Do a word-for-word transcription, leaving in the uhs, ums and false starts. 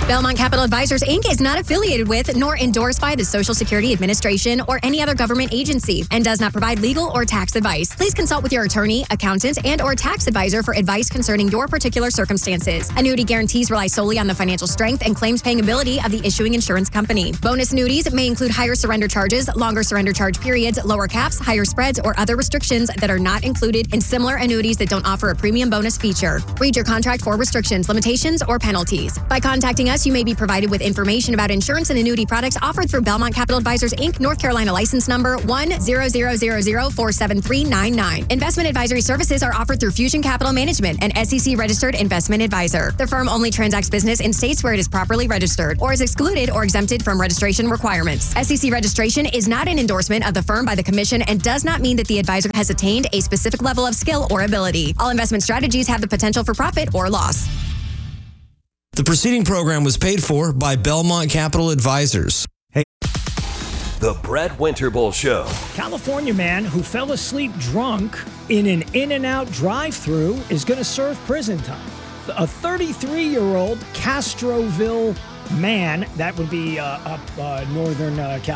Belmont Capital Advisors, Incorporated is not affiliated with nor endorsed by the Social Security Administration or any other government agency and does not provide legal or tax advice. Please consult with your attorney, accountant, and or tax advisor for advice concerning your particular circumstances. Annuity guarantees rely solely on the financial strength and claims paying ability of the issuing insurance company. Bonus annuities may include higher surrender charges, longer surrender charge periods, lower caps, higher spreads, or other restrictions that are not included in similar annuities that don't offer a premium bonus feature. Read your contract for restrictions, limitations, or penalties. By contacting us, you may be provided with information about insurance and annuity products offered through Belmont Capital Advisors, Incorporated, North Carolina license number one zero zero zero zero four seven three nine nine. Investment advisory services are offered through Fusion Capital Management, an S E C registered investment advisor. The firm only transacts business in states where it is properly registered or is excluded or exempted from registration requirements. S E C registration is not an endorsement of the firm by the commission and does not mean that the advisor has attained a specific level of skill or ability. All investment strategies have the potential for profit or loss. The preceding program was paid for by Belmont Capital Advisors. The Brett Winterbull Show. California man who fell asleep drunk in an In-N-Out drive-thru is going to serve prison time. A thirty-three-year-old Castroville man, that would be uh, up uh, northern uh, California,